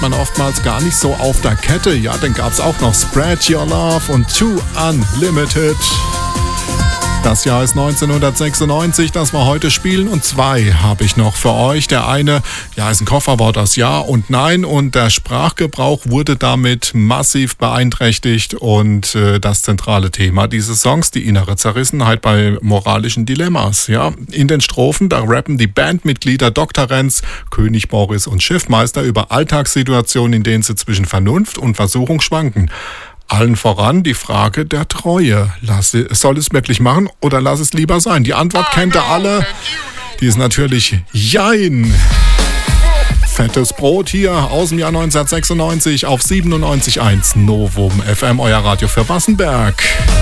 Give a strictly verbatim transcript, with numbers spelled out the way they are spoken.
hat man oftmals gar nicht so auf der Kette. Ja, dann gab es auch noch Spread Your Love und Too Unlimited. Das Jahr ist neunzehnhundertsechsundneunzig, das wir heute spielen, und zwei habe ich noch für euch. Der eine, ja, ist ein Kofferwort aus Ja und Nein, und der Sprachgebrauch wurde damit massiv beeinträchtigt, und äh, das zentrale Thema dieses Songs, die innere Zerrissenheit bei moralischen Dilemmas. Ja, in den Strophen, da rappen die Bandmitglieder Doktor Renz, König Boris und Schiffmeister über Alltagssituationen, in denen sie zwischen Vernunft und Versuchung schwanken. Allen voran die Frage der Treue. Lass, soll es wirklich machen oder lass es lieber sein? Die Antwort kennt ihr alle. Die ist natürlich Jein. Fettes Brot hier aus dem Jahr neunzehnhundertsechsundneunzig auf siebenundneunzig Komma eins Novum F M, euer Radio für Wassenberg.